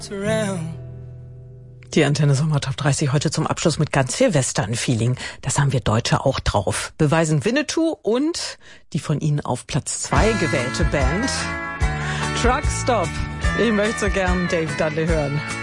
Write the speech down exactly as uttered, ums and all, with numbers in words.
Die Antenne Sommer Top dreißig heute zum Abschluss mit ganz viel Western-Feeling. Das haben wir Deutsche auch drauf. Beweisen Winnetou und die von ihnen auf Platz zwei gewählte Band Truck Stop. Ich möchte so gern Dave Dudley hören.